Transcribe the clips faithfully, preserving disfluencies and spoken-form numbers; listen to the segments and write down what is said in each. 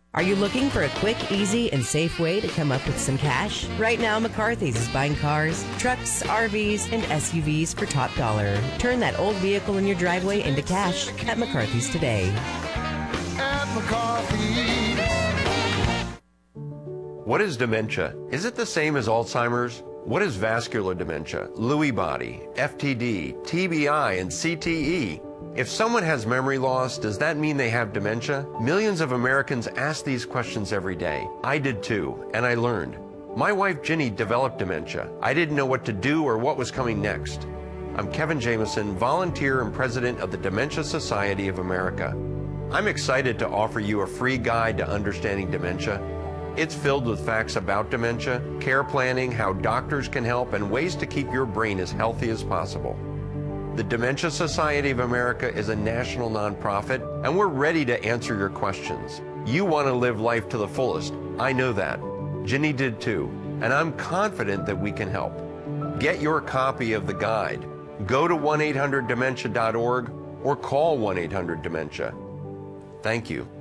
Are you looking for a quick, easy, and safe way to come up with some cash? Right now, McCarthy's is buying cars, trucks, R Vs, and S U Vs for top dollar. Turn that old vehicle in your driveway into cash at McCarthy's today. At McCarthy's. What is dementia? Is it the same as Alzheimer's? What is vascular dementia, Lewy body, F T D, T B I, and C T E? If someone has memory loss, does that mean they have dementia? Millions of Americans ask these questions every day. I did too, and I learned. My wife Ginny developed dementia. I didn't know what to do or what was coming next. I'm Kevin Jameson, volunteer and president of the Dementia Society of America. I'm excited to offer you a free guide to understanding dementia. It's filled with facts about dementia, care planning, how doctors can help, and ways to keep your brain as healthy as possible. The Dementia Society of America is a national nonprofit, and we're ready to answer your questions. You want to live life to the fullest. I know that. Ginny did too, and I'm confident that we can help. Get your copy of the guide. Go to one eight hundred dementia dot org or call one eight hundred dementia. Thank you.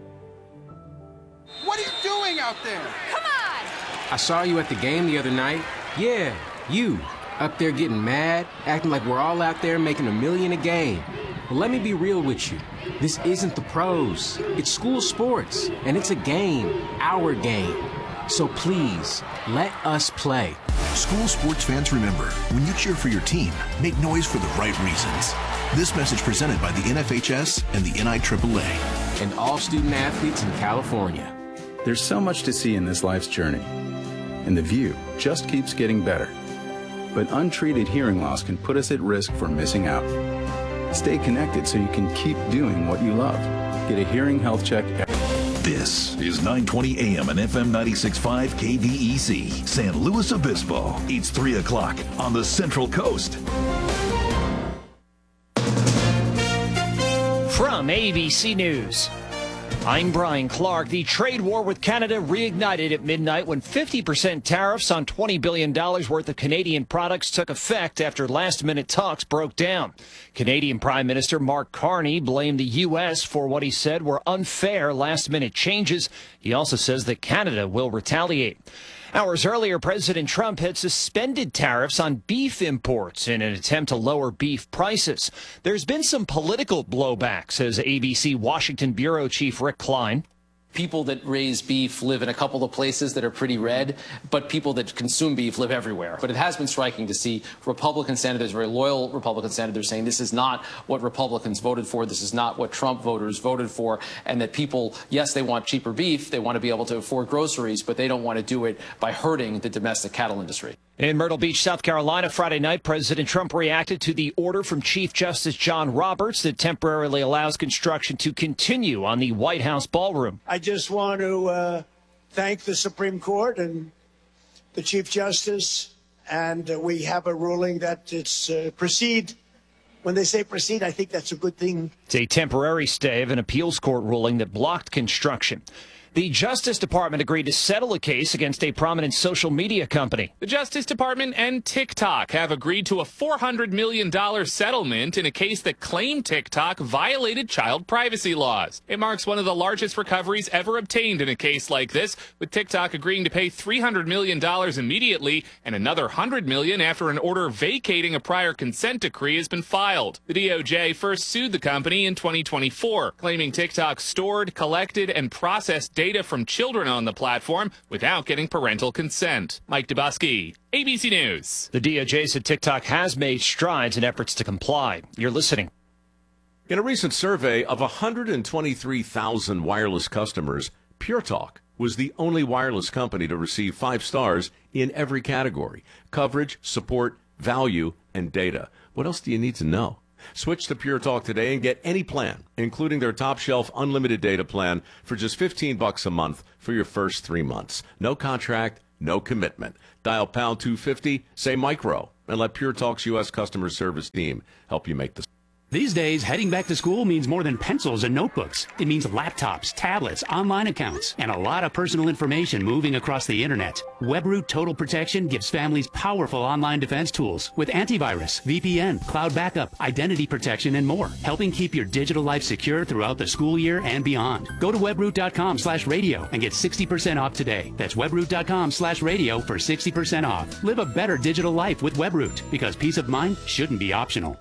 What are you doing out there? Come on! I saw you at the game the other night. Yeah, you. Up there getting mad, acting like we're all out there making a million a game. Well, let me be real with you. This isn't the pros. It's school sports, and it's a game, our game. So please, let us play. School sports fans, remember, when you cheer for your team, make noise for the right reasons. This message presented by the N F H S and the N I triple A. And all student athletes in California. There's so much to see in this life's journey, and the view just keeps getting better. But untreated hearing loss can put us at risk for missing out. Stay connected so you can keep doing what you love. Get a hearing health check. This is nine twenty A M and F M ninety-six point five K V E C, San Luis Obispo. It's three o'clock on the Central Coast. From A B C News, I'm Brian Clark. The trade war with Canada reignited at midnight when fifty percent tariffs on twenty billion dollars worth of Canadian products took effect after last-minute talks broke down. Canadian Prime Minister Mark Carney blamed the U S for what he said were unfair last-minute changes. He also says that Canada will retaliate. Hours earlier, President Trump had suspended tariffs on beef imports in an attempt to lower beef prices. There's been some political blowback, says A B C Washington Bureau Chief Rick Klein. People that raise beef live in a couple of places that are pretty red, but people that consume beef live everywhere. But it has been striking to see Republican senators, very loyal Republican senators, saying this is not what Republicans voted for, this is not what Trump voters voted for, and that people, yes, they want cheaper beef, they want to be able to afford groceries, but they don't want to do it by hurting the domestic cattle industry. In Myrtle Beach, South Carolina, Friday night, President Trump reacted to the order from Chief Justice John Roberts that temporarily allows construction to continue on the White House ballroom. I just want to uh, thank the Supreme Court and the Chief Justice, and uh, we have a ruling that it's uh, proceed. When they say proceed, I think that's a good thing. It's a temporary stay of an appeals court ruling that blocked construction. The Justice Department agreed to settle a case against a prominent social media company. The Justice Department and TikTok have agreed to a four hundred million dollars settlement in a case that claimed TikTok violated child privacy laws. It marks one of the largest recoveries ever obtained in a case like this, with TikTok agreeing to pay three hundred million dollars immediately and another one hundred million dollars after an order vacating a prior consent decree has been filed. The D O J first sued the company in twenty twenty-four, claiming TikTok stored, collected, and processed data data from children on the platform without getting parental consent. Mike Dubosky, A B C News. The D O J said TikTok has made strides in efforts to comply. You're listening. In a recent survey of one hundred twenty-three thousand wireless customers, Pure Talk was the only wireless company to receive five stars in every category: coverage, support, value, and data. What else do you need to know? Switch to Pure Talk today and get any plan, including their top shelf unlimited data plan, for just fifteen bucks a month for your first three months. No contract, no commitment. Dial pound two fifty, say micro, and let Pure Talk's U S customer service team help you make this. These days, heading back to school means more than pencils and notebooks. It means laptops, tablets, online accounts, and a lot of personal information moving across the internet. WebRoot Total Protection gives families powerful online defense tools with antivirus, V P N, cloud backup, identity protection, and more, helping keep your digital life secure throughout the school year and beyond. Go to webroot.com slash radio and get sixty percent off today. That's webroot.com slash radio for sixty percent off. Live a better digital life with WebRoot, because peace of mind shouldn't be optional.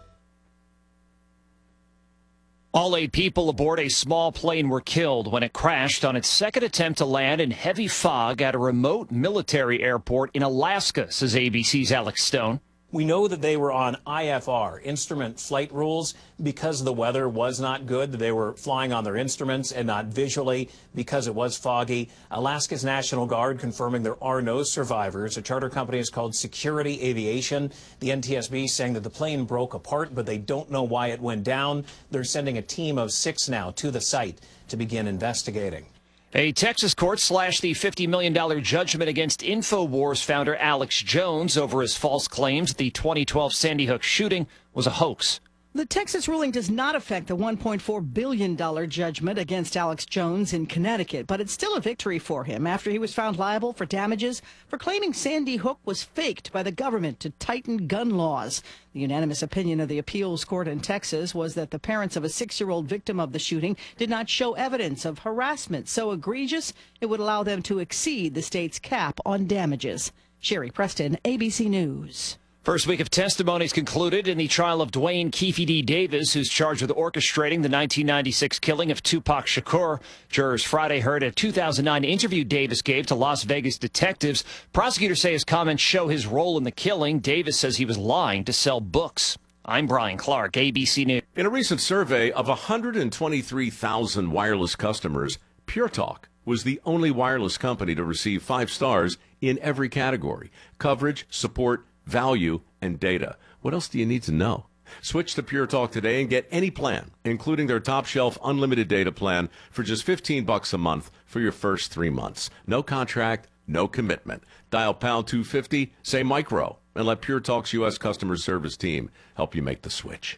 All eight people aboard a small plane were killed when it crashed on its second attempt to land in heavy fog at a remote military airport in Alaska, says A B C's Alex Stone. We know that they were on I F R, instrument flight rules, because the weather was not good. They were flying on their instruments and not visually because it was foggy. Alaska's National Guard confirming there are no survivors. A charter company is called Security Aviation. The N T S B saying that the plane broke apart, but they don't know why it went down. They're sending a team of six now to the site to begin investigating. A Texas court slashed the fifty million dollars judgment against InfoWars founder Alex Jones over his false claims that the twenty twelve Sandy Hook shooting was a hoax. The Texas ruling does not affect the one point four billion dollars judgment against Alex Jones in Connecticut, but it's still a victory for him after he was found liable for damages for claiming Sandy Hook was faked by the government to tighten gun laws. The unanimous opinion of the appeals court in Texas was that the parents of a six-year-old victim of the shooting did not show evidence of harassment so egregious it would allow them to exceed the state's cap on damages. Sherry Preston, A B C News. First week of testimonies concluded in the trial of Dwayne Keefe D. Davis, who's charged with orchestrating the nineteen ninety-six killing of Tupac Shakur. Jurors Friday heard a two thousand nine interview Davis gave to Las Vegas detectives. Prosecutors say his comments show his role in the killing. Davis says he was lying to sell books. I'm Brian Clark, A B C News. In a recent survey of one hundred twenty-three thousand wireless customers, Pure Talk was the only wireless company to receive five stars in every category: coverage, support, value, and data. What else do you need to know? Switch to Pure Talk today and get any plan, including their top shelf unlimited data plan, for just fifteen bucks a month for your first three months. No contract, no commitment. Dial pound two fifty, say micro, and let Pure Talk's U S customer service team help you make the switch.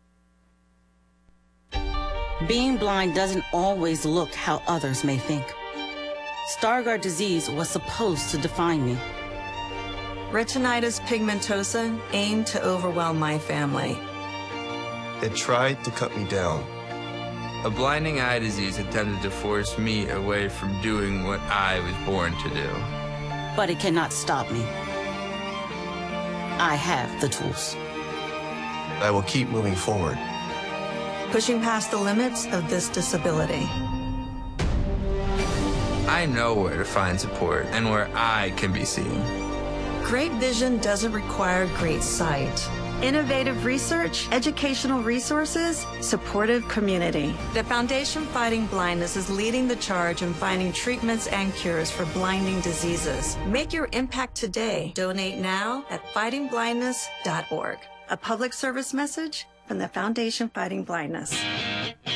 Being blind doesn't always look how others may think. Stargardt disease was supposed to define me. Retinitis pigmentosa aimed to overwhelm my family. It tried to cut me down. A blinding eye disease attempted to force me away from doing what I was born to do. But it cannot stop me. I have the tools. I will keep moving forward. Pushing past the limits of this disability. I know where to find support and where I can be seen. Great vision doesn't require great sight. Innovative research, educational resources, supportive community. The Foundation Fighting Blindness is leading the charge in finding treatments and cures for blinding diseases. Make your impact today. Donate now at fighting blindness dot org. A public service message from the Foundation Fighting Blindness.